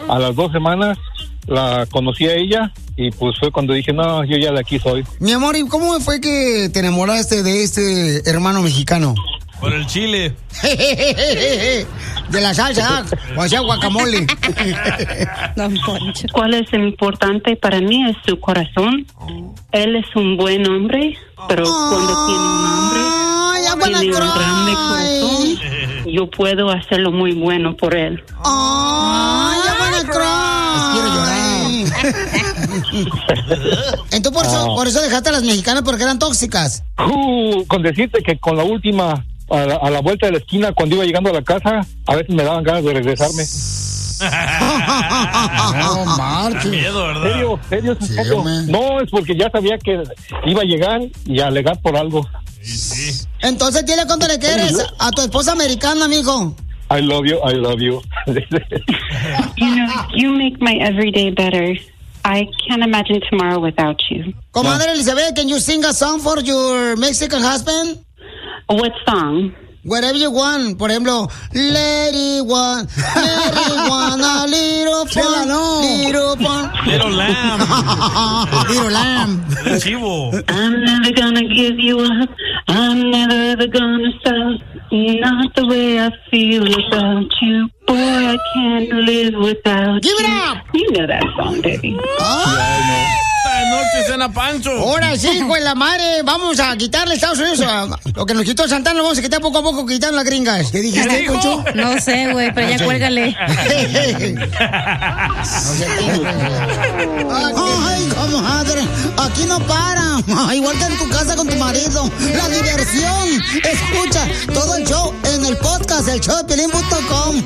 A las 2 semanas la conocí a ella y pues fue cuando dije, no, yo ya de aquí soy. Mi amor, ¿y cómo fue que te enamoraste de este hermano mexicano? Por el chile. De la salsa, o sea, guacamole. ¿Cuál es importante para mí? Es su corazón. Él es un buen hombre, pero cuando tiene un hombre, tiene un grande corazón, yo puedo hacerlo muy bueno por él. ¡Ay, I wanna cry! Quiero llorar. Entonces, por eso dejaste a las mexicanas, porque eran tóxicas. Con decirte que con la última, a la vuelta de la esquina, cuando iba llegando a la casa, a veces me daban ganas de regresarme. No, Martín. Miedo, ¿verdad? ¿Serio? Sí, No, es porque ya sabía que iba a llegar y a alegar por algo. Sí. Entonces, dile cuánto le quieres a tu esposa americana, amigo. I love you. You know, you make my everyday better. I can't imagine tomorrow without you. Comadre Elizabeth, can you sing a song for your Mexican husband? What song? Whatever you want. Por ejemplo, Lady One, a little fun, little fun. Little lamb. Little lamb. El chivo. I'm never gonna give you up. I'm never ever gonna stop. Not the way I feel about you. Boy, I can't live without Give you. it up. You know that song, baby. Esta noche cena Pancho. Ahora sí, hijo de la madre, vamos a quitarle a Estados Unidos lo que nos quitó Santana, lo vamos a quitar poco a poco, quitando las gringas. ¿Qué dijiste, Poncho? No sé, güey, pero ya cuélgale. Ay, comadre, aquí no para. Igual que en tu casa con tu marido. La diversión. Escucha todo el show en el podcast, el showdepiolín.com.